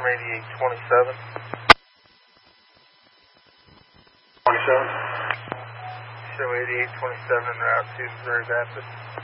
from 8827. 27. Show 8827 en route to Missouri Baptist.